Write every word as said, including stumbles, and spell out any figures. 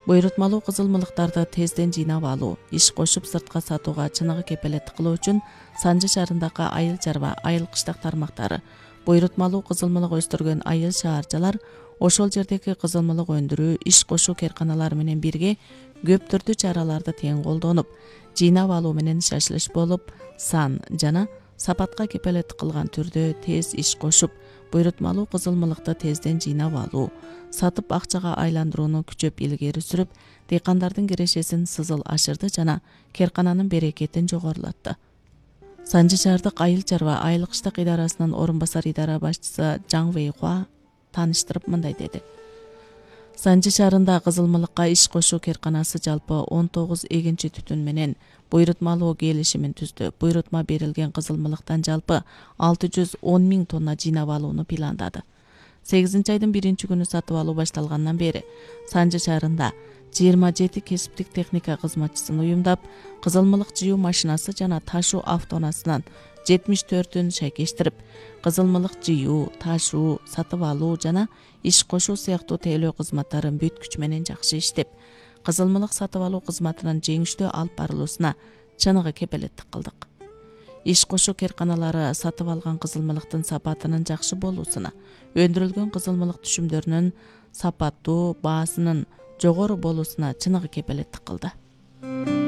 Буйрутмалуу кызылмылыктарды тезден жыйнап алуу, иш кошуп сыртка сатууга чыныгы кепелеттик кылуу үчүн Санжы шаарындагы айыл чарба, айыл кыштак тармактары, буйрутмалуу кызылмылык өстүргөн айыл шаарчалар ошол жердеги кызылмылык өндүрүү, иш кошуу керканалары менен бирге көп түрдүү чараларды тең колдонуп, жыйнап алуу менен шашылыш болуп, сан жана сапатка кепелеттик кылган түрдө тез иш кошуп, буйрутмалуу кызылмылыкты тезден жыйнап алуу, сатып акчага айландырууну күчөп илгери сүрүп, дыйкандардын кирешесин сызыл ашырды жана керкананын берекетин жогорулатты. Санжы шаардык айыл чарба, айыл кыштак идарасынын орун басар идара башчысы Жаң Вэйхуа тааныштырып мындай деди. Санжы шаарында кызылмылыкка иш кошуу керканасы жалпы он тогуз эгинчи түтүн менен буйрутмалуу келишимин түздү. Буйрутма берилген кызылмылыктан жалпы алты жүз он миң тонна жыйнап алууну пландады. сегизинчи айдын биринчи күнү сатып алуу башталгандан бери Санжы шаарында жыйырма жети кесиптик техника кызматчысын уюмдап, кызылмылык жыюу машинасы жана ташуу автоунаасынан жетимиш төртүн шайкештирип, кызылмылык жыюу, ташуу, сатып алуу жана иш кошуу сыяктуу тейлөө кызматтарын бүт күч менен жакшы иштеп, кызылмылык сатып алуу кызматынын жеңиштүү алып барылуусуна чыныгы кепелеттик кылдык. Иш кошуу керканалары сатып алган кызылмылыктын сапатынын жакшы болуусуна, өндүрүлгөн кызылмылык түшүмдөрүнүн сапаттуу, баасынын жогору болуусуна чыныгы кепелеттик кылды.